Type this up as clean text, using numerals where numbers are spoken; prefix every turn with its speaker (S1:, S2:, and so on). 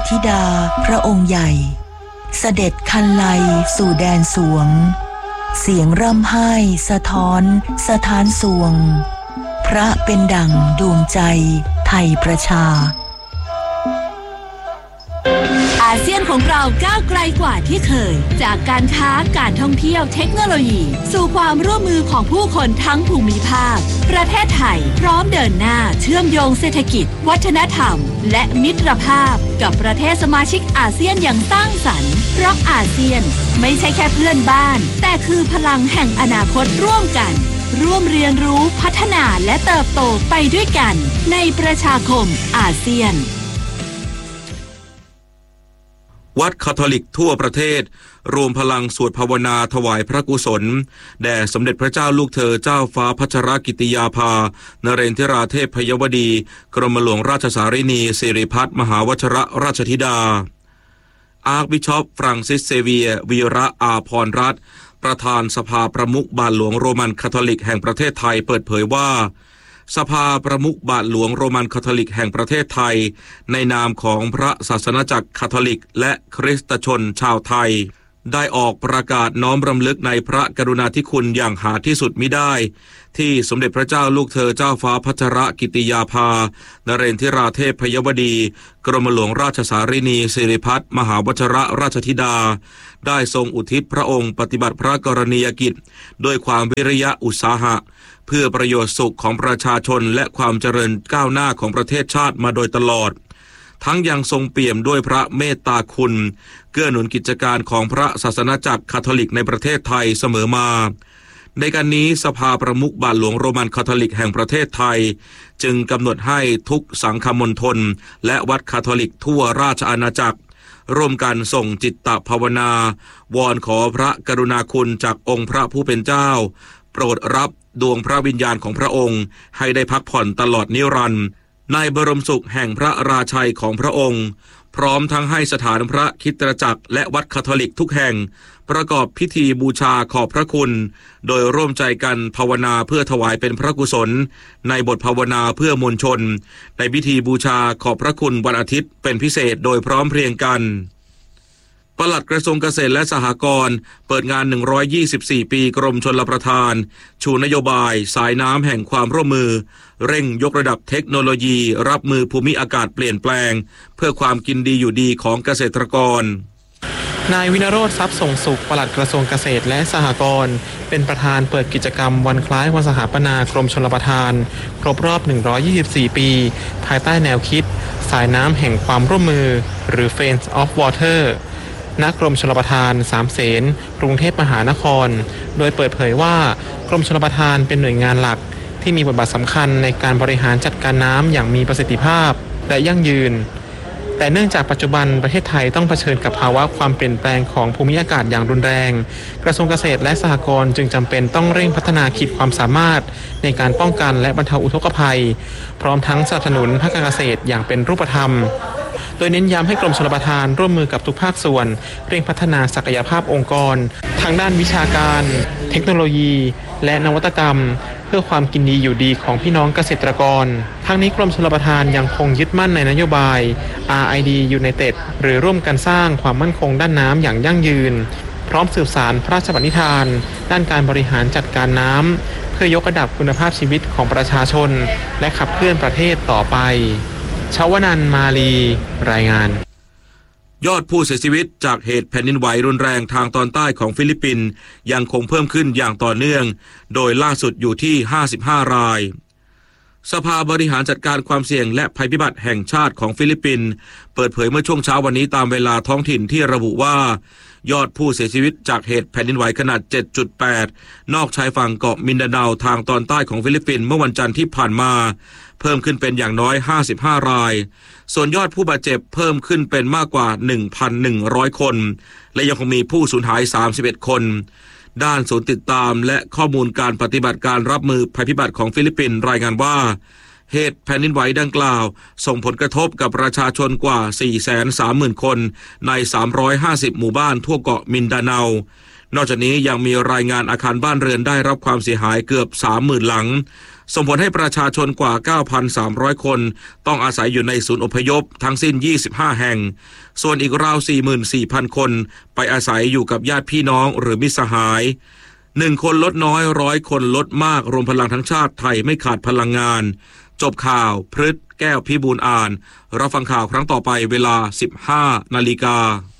S1: ธิดาพระองค์ใหญ่เสด็จคันไลสู่แดนสวงเสียงร่ำไห้สะท้อนสถานสวงพระเป็นดั่งดวงใจไทยประชา
S2: อาเซียนของเราก้าวไกลกว่าที่เคยจากการค้าการท่องเที่ยวเทคโนโลยีสู่ความร่วมมือของผู้คนทั้งภูมิภาคประเทศไทยพร้อมเดินหน้าเชื่อมโยงเศรษฐกิจวัฒนธรรมและมิตรภาพกับประเทศสมาชิกอาเซียนอย่างสร้างสรรค์เพราะอาเซียนไม่ใช่แค่เพื่อนบ้านแต่คือพลังแห่งอนาคตร่วมกันร่วมเรียนรู้พัฒนาและเติบโตไปด้วยกันในประชาคมอาเซียน
S3: วัดคาทอลิกทั่วประเทศรวมพลังสวดภาวนาถวายพระกุศลแด่สมเด็จพระเจ้าลูกเธอเจ้าฟ้าพัชรกิติยาภานเรนทิราเทพยวดีกรมหลวงราชสารินีสิริพัฒน์มหาวชิรราชธิดาอาร์คบิชอปฟรังซิสเซเวียวีระอาพรรัตน์ประธานสภาประมุขบาทหลวงโรมันคาทอลิกแห่งประเทศไทยเปิดเผยว่าสภาประมุขบาทหลวงโรมันคาทอลิกแห่งประเทศไทยในนามของพระศาสนาจักรคาทอลิกและคริสตชนชาวไทยได้ออกประกาศน้อมรำลึกในพระกรุณาธิคุณอย่างหาที่สุดมิได้ที่สมเด็จพระเจ้าลูกเธอเจ้าฟ้าพัชรกิติยาภานเรนทิราเทพยวดีกรมหลวงราชสารินีสิริพัฒน์มหาวชิรราชธิดาได้ทรงอุทิศพระองค์ปฏิบัติพระกรณียกิจด้วยความวิริยะอุตสาหะเพื่อประโยชน์สุขของประชาชนและความเจริญก้าวหน้าของประเทศชาติมาโดยตลอดทั้งยังทรงเปี่ยมด้วยพระเมตตาคุณเกื้อหนุนกิจการของพระศาสนาจักรคาทอลิกในประเทศไทยเสมอมาในการนี้สภาประมุขบาทหลวงโรมันคาทอลิกแห่งประเทศไทยจึงกำหนดให้ทุกสังฆมณฑลและวัดคาทอลิกทั่วราชอาณาจักรร่วมกันส่งจิตตภาวนาวอนขอพระกรุณาคุณจากองค์พระผู้เป็นเจ้าโปรดรับดวงพระวิญญาณของพระองค์ให้ได้พักผ่อนตลอดนิรันดร์ในบรมสุขแห่งพระราชัยของพระองค์พร้อมทั้งให้สถานพระคริสตจักรและวัดคาทอลิกทุกแห่งประกอบพิธีบูชาขอบพระคุณโดยร่วมใจกันภาวนาเพื่อถวายเป็นพระกุศลในบทภาวนาเพื่อมวลชนในพิธีบูชาขอบพระคุณวันอาทิตย์เป็นพิเศษโดยพร้อมเพรียงกันปลัดกระทรวงเกษตรและสหกรณ์เปิดงาน124ปีกรมชลประทานชูนโยบายสายน้ำแห่งความร่วมมือเร่งยกระดับเทคโนโลยีรับมือภูมิอากาศเปลี่ยนแปลงเพื่อความกินดีอยู่ดีของเกษตรกร
S4: นายวินโรจน์ทรัพย์ส่งสุขปลัดกระทรวงเกษตรและสหกรณ์เป็นประธานเปิดกิจกรรมวันคล้ายวันสถาปนากรมชลประทานครบรอบ124ปีภายใต้แนวคิดสายน้ำแห่งความร่วมมือหรือ Friends of Water ณ กรมชลประทานสามเสนกรุงเทพมหานครโดยเปิดเผยว่ากรมชลประทานเป็นหน่วยงานหลักที่มีบทบาทสำคัญในการบริหารจัดการน้ำอย่างมีประสิทธิภาพและยั่งยืนแต่เนื่องจากปัจจุบันประเทศไทยต้องเผชิญกับภาวะความเปลี่ยนแปลงของภูมิอากาศอย่างรุนแรงกระทรวงเกษตรและสหกรณ์จึงจำเป็นต้องเร่งพัฒนาขีดความสามารถในการป้องกันและบรรเทาอุทกภัยพร้อมทั้งสนับสนุนภาคการเกษตรอย่างเป็นรูปธรรมโดยเน้นย้ำให้กรมชลประทานร่วมมือกับทุกภาคส่วนเร่งพัฒนาศักยภาพองค์กรทางด้านวิชาการเทคโนโลยีและนวัตกรรมเพื่อความกินดีอยู่ดีของพี่น้องเกษตรกรทั้งนี้กรมชลประทานยังคงยึดมั่นในนโยบาย RID United หรือร่วมกันสร้างความมั่นคงด้านน้ำอย่างยั่งยืนพร้อมสืบสานพระราชปณิธานด้านการบริหารจัดการน้ำเพื่อยกระดับคุณภาพชีวิตของประชาชนและขับเคลื่อนประเทศต่อไปชวนันท์มาลีรายงาน
S3: ยอดผู้เสียชีวิตจากเหตุแผ่นดินไหวรุนแรงทางตอนใต้ของฟิลิปปินส์ยังคงเพิ่มขึ้นอย่างต่อเนื่องโดยล่าสุดอยู่ที่55รายสภาบริหารจัดการความเสี่ยงและภัยพิบัติแห่งชาติของฟิลิปปินส์เปิดเผยเมื่อช่วงเช้าวันนี้ตามเวลาท้องถิ่นที่ระบุว่ายอดผู้เสียชีวิตจากเหตุแผ่นดินไหวขนาด 7.8 นอกชายฝั่งเกาะมินดาเนาทางตอนใต้ของฟิลิปปินส์เมื่อวันจันทร์ที่ผ่านมาเพิ่มขึ้นเป็นอย่างน้อย55รายส่วนยอดผู้บาดเจ็บเพิ่มขึ้นเป็นมากกว่า 1,100 คนและยังคงมีผู้สูญหาย31คนด้านศูนย์ติดตามและข้อมูลการปฏิบัติการรับมือภัยพิบัติของฟิลิปปินส์รายงานว่าเหตุแผ่นดินไหวดังกล่าวส่งผลกระทบกับประชาชนกว่า 430,000 คนใน350หมู่บ้านทั่วเกาะมินดาเนานอกจากนี้ยังมีรายงานอาคารบ้านเรือนได้รับความเสียหายเกือบ 30,000 หลังส่งผลให้ประชาชนกว่า 9,300 คนต้องอาศัยอยู่ในศูนย์อพยพทั้งสิ้น 25 แห่งส่วนอีกราว 44,000 คนไปอาศัยอยู่กับญาติพี่น้องหรือมิตรสหาย1 คนลดน้อย100 คนลดมากรวมพลังทั้งชาติไทยไม่ขาดพลังงานจบข่าวพฤษแก้วพิบูลอ่านรับฟังข่าวครั้งต่อไปเวลา 15 นาฬิกา